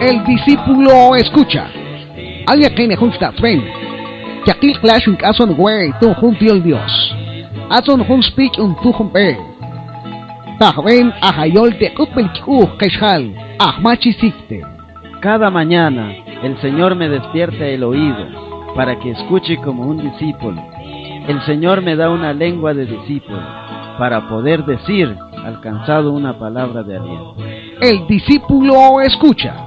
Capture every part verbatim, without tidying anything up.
El discípulo escucha. Alguien que me gusta, ven. Que aquí clash un caso en güey, tú junto al Dios. Azon hun speak un tu humpe. Tahven ahayol te kupel kiu keshal. Ahmachi sikte. Cada mañana el Señor me despierta el oído para que escuche como un discípulo. El Señor me da una lengua de discípulo para poder decir, alcanzado una palabra de aliento. El discípulo escucha.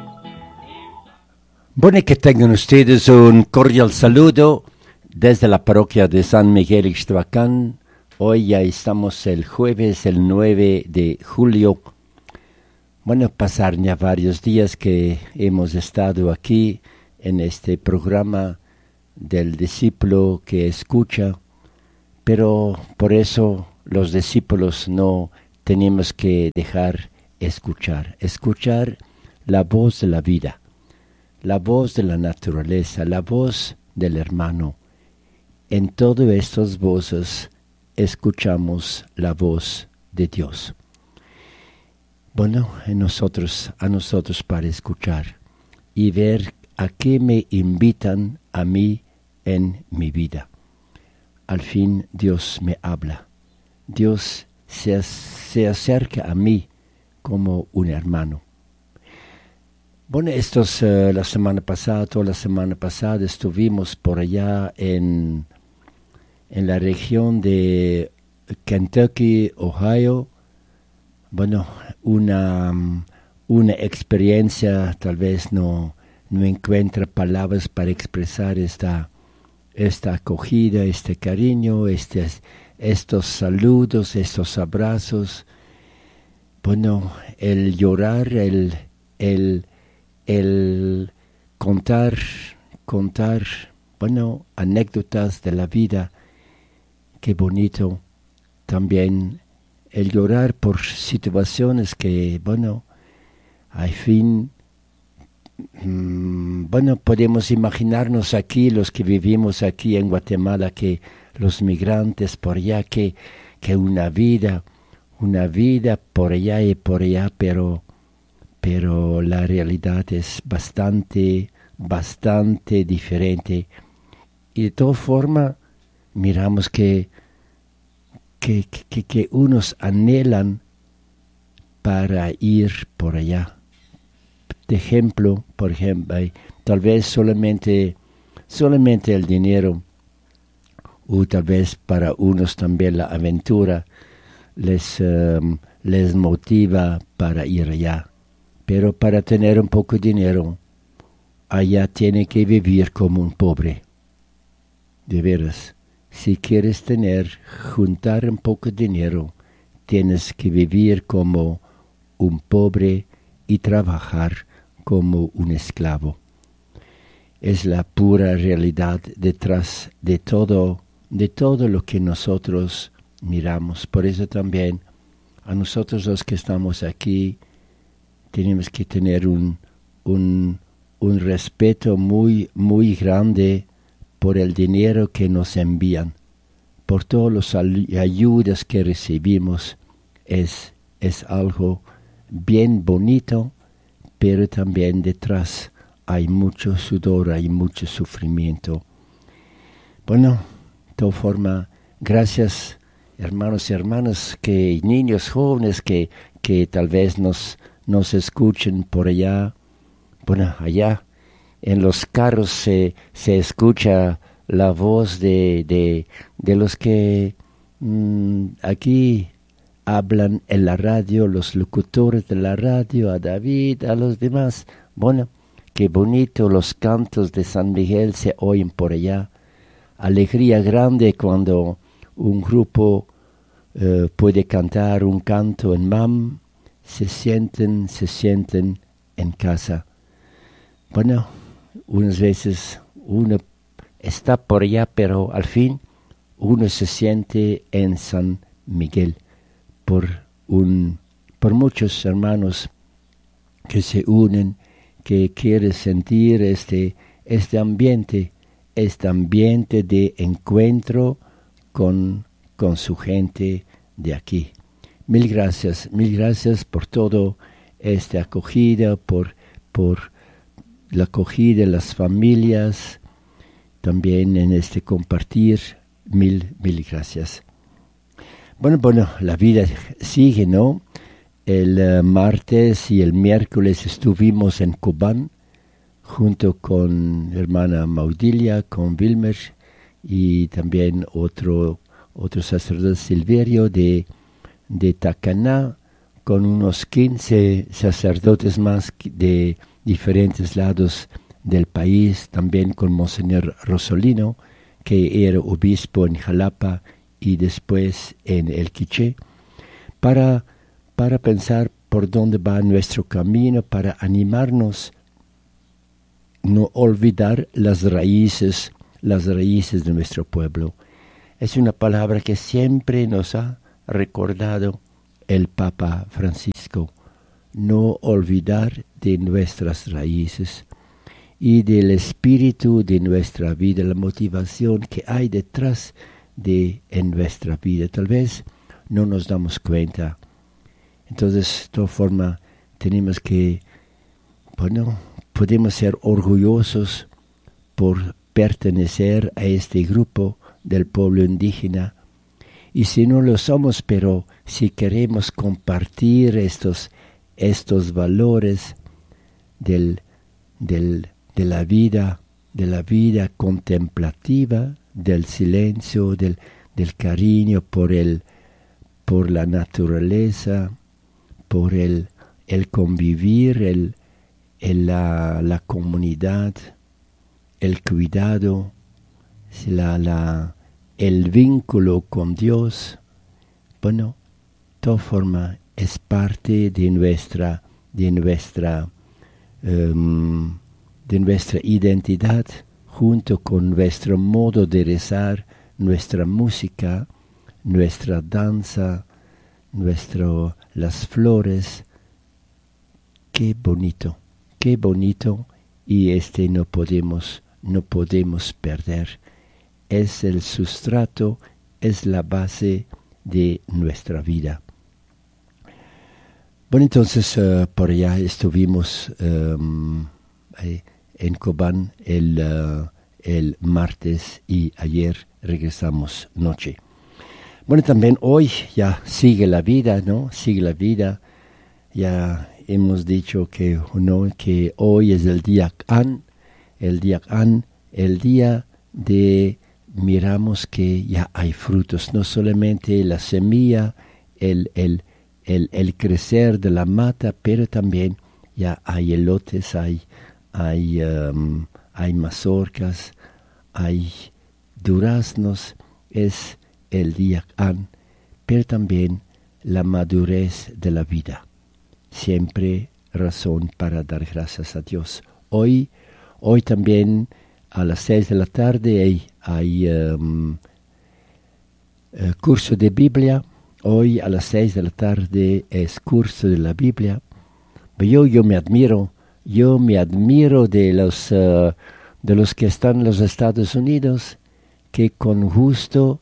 Bueno, que tengan ustedes un cordial saludo desde la parroquia de San Miguel Ixthuacán. Hoy ya estamos el jueves, el nueve de julio. Bueno, pasar ya varios días que hemos estado aquí en este programa del discípulo que escucha, pero por eso los discípulos no tenemos que dejar escuchar, escuchar la voz de la vida, la voz de la naturaleza, la voz del hermano. En todas estas voces escuchamos la voz de Dios. Bueno, en nosotros, a nosotros para escuchar y ver a qué me invitan a mí en mi vida. Al fin Dios me habla. Dios se, se acerca a mí como un hermano. Bueno, estos, uh, la semana pasada, toda la semana pasada estuvimos por allá en, en la región de Kentucky, Ohio. Bueno, una, una experiencia, tal vez no, no encuentra palabras para expresar esta, esta acogida, este cariño, este, estos saludos, estos abrazos. Bueno, el llorar, el, el, el contar, contar, bueno, anécdotas de la vida, qué bonito. También el llorar por situaciones que, bueno, al fin, mmm, bueno, podemos imaginarnos aquí, los que vivimos aquí en Guatemala, que los migrantes por allá, que, que una vida, una vida por allá y por allá, pero, pero la realidad es bastante, bastante diferente. Y de todas formas, miramos que Que, que, que unos anhelan para ir por allá. De ejemplo, por ejemplo, tal vez solamente, solamente el dinero, o tal vez para unos también la aventura, les, um, les motiva para ir allá. Pero para tener un poco de dinero, allá tiene que vivir como un pobre. De veras. Si quieres tener, juntar un poco de dinero, tienes que vivir como un pobre y trabajar como un esclavo. Es la pura realidad detrás de todo, de todo lo que nosotros miramos. Por eso también a nosotros los que estamos aquí tenemos que tener un, un, un respeto muy, muy grande por el dinero que nos envían, por todas las ayudas que recibimos. Es, es algo bien bonito, pero también detrás hay mucho sudor, hay mucho sufrimiento. Bueno, de todas formas, gracias hermanos y hermanas, que niños jóvenes que, que tal vez nos, nos escuchen por allá. Bueno, allá en los carros se, se escucha la voz de, de, de los que mmm, aquí hablan en la radio, los locutores de la radio, a David, a los demás. Bueno, qué bonito los cantos de San Miguel se oyen por allá. Alegría grande cuando un grupo uh, puede cantar un canto en mam, se sienten, se sienten en casa. Bueno, unas veces uno está por allá, pero al fin uno se siente en San Miguel por, un, por muchos hermanos que se unen, que quieren sentir este, este ambiente, este ambiente de encuentro con, con su gente de aquí. Mil gracias, mil gracias por todo esta acogida, por por la acogida de las familias, también en este compartir. Mil, mil gracias. Bueno, bueno, la vida sigue, ¿no? El uh, martes y el miércoles estuvimos en Cobán, junto con hermana Maudilia, con Wilmer, y también otro, otro sacerdote Silverio de, de Tacaná, con unos quince sacerdotes más de diferentes lados del país, también con Monseñor Rosolino, que era obispo en Jalapa y después en El Quiché, para, para pensar por dónde va nuestro camino, para animarnos, no olvidar las raíces, las raíces de nuestro pueblo. Es una palabra que siempre nos ha recordado el Papa Francisco, no olvidar de nuestras raíces y del espíritu de nuestra vida, la motivación que hay detrás de en nuestra vida. Tal vez no nos damos cuenta. Entonces, de todas formas, tenemos que, bueno, podemos ser orgullosos por pertenecer a este grupo del pueblo indígena. Y si no lo somos, pero si queremos compartir estos, estos valores del, del, de la vida, de la vida contemplativa, del silencio, del, del cariño por, el, por la naturaleza, por el, el convivir, el, el, la, la comunidad, el cuidado, la, la, el vínculo con Dios, bueno, de todas formas es parte de nuestra, de nuestra, um, de nuestra identidad, junto con nuestro modo de rezar, nuestra música, nuestra danza, nuestro, las flores. Qué bonito, qué bonito, y este no podemos, no podemos perder. Es el sustrato, es la base de nuestra vida. Bueno, entonces uh, por allá estuvimos um, eh, en Cobán el, uh, el martes y ayer regresamos noche. Bueno, también hoy ya sigue la vida, ¿no? Sigue la vida. Ya hemos dicho que, ¿no? que hoy es el día An, el día An, el día de miramos que ya hay frutos, no solamente la semilla, el, el, el, el crecer de la mata, pero también ya hay elotes, hay, hay, um, hay mazorcas, hay duraznos, es el día An, pero también la madurez de la vida. Siempre razón para dar gracias a Dios. Hoy, hoy también a las seis de la tarde hay, hay um, uh, curso de Biblia. Hoy a las seis de la tarde es curso de la Biblia. Yo, yo me admiro, yo me admiro de los, uh, de los que están en los Estados Unidos, que con gusto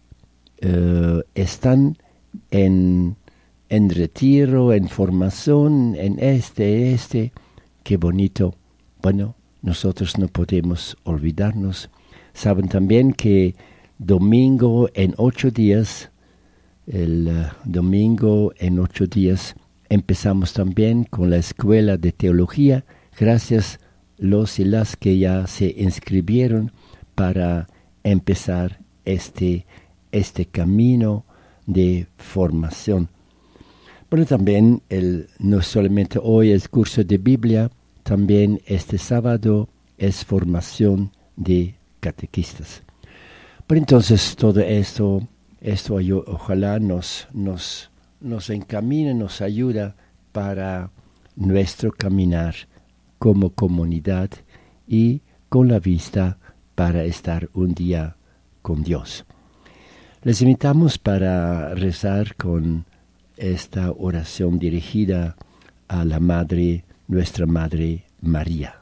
uh, están en, en retiro, en formación, en este, este. Qué bonito. Bueno, nosotros no podemos olvidarnos. Saben también que domingo en ocho días, el uh, domingo en ocho días, empezamos también con la escuela de teología. Gracias los y las que ya se inscribieron para empezar este, este camino de formación. Bueno, también el, no solamente hoy es curso de Biblia, también este sábado es formación de catequistas. Pero entonces todo esto, esto ojalá nos, nos, nos encamine, nos ayuda para nuestro caminar como comunidad y con la vista para estar un día con Dios. Les invitamos para rezar con esta oración dirigida a la Madre, nuestra Madre María.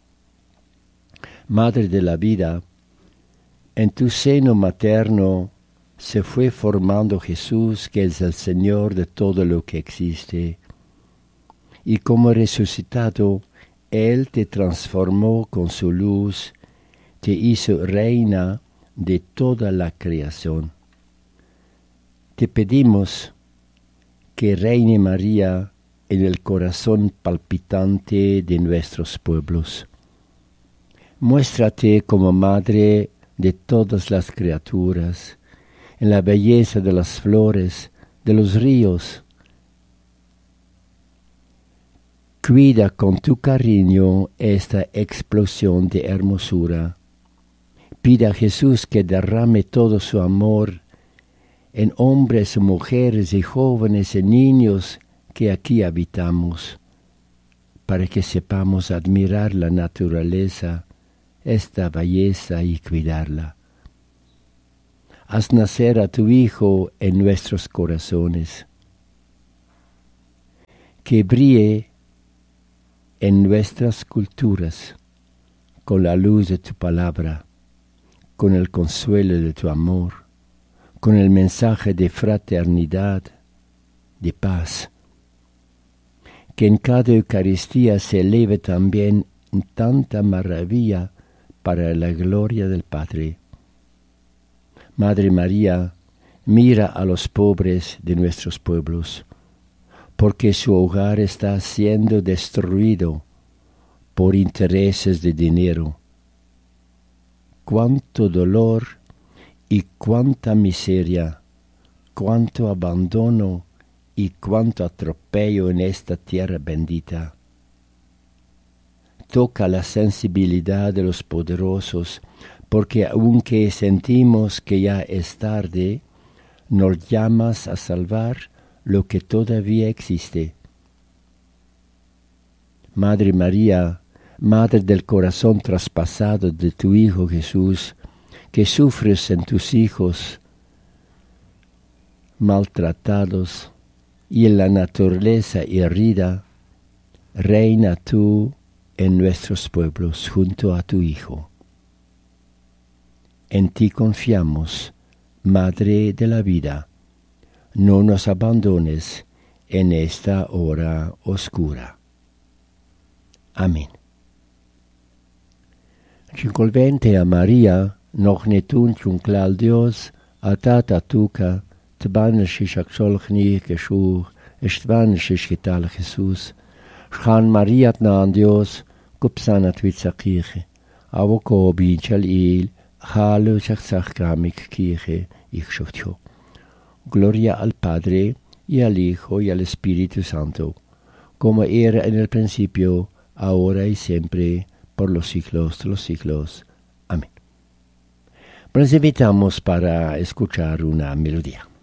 Madre de la vida, en tu seno materno se fue formando Jesús, que es el Señor de todo lo que existe, y como resucitado Él te transformó con su luz, te hizo reina de toda la creación. Te pedimos que reine María en el corazón palpitante de nuestros pueblos. Muéstrate como madre de todas las criaturas, en la belleza de las flores, de los ríos. Cuida con tu cariño esta explosión de hermosura. Pida a Jesús que derrame todo su amor en hombres, mujeres y jóvenes y niños que aquí habitamos, para que sepamos admirar la naturaleza, esta belleza y cuidarla. Haz nacer a tu Hijo en nuestros corazones, que brille en nuestras culturas con la luz de tu palabra, con el consuelo de tu amor, con el mensaje de fraternidad, de paz. Que en cada Eucaristía se eleve también tanta maravilla para la gloria del Padre. Madre María, mira a los pobres de nuestros pueblos, porque su hogar está siendo destruido por intereses de dinero. Cuánto dolor y cuánta miseria, cuánto abandono y cuánto atropello en esta tierra bendita. Toca la sensibilidad de los poderosos, porque aunque sentimos que ya es tarde, nos llamas a salvar lo que todavía existe. Madre María, Madre del corazón traspasado de tu Hijo Jesús, que sufres en tus hijos maltratados y en la naturaleza herida, reina tú en nuestros pueblos junto a tu Hijo. En ti confiamos, Madre de la vida, no nos abandones en esta hora oscura. Amén. Cincolvente a Maria, noch ne tun cinklal Dios, a tata tuca, tbanishish aksolchni geshuch, estbanishish gital Jesus, Schan Mariat na an Dios, kupsanat vitzakiche, avoko binchal il, halu chachzach gramik kiche, ich shotjo. Gloria al Padre, y al Hijo, y al Espíritu Santo, como era en el principio, ahora y siempre, por los siglos de los siglos. Amén. Nos invitamos para escuchar una melodía.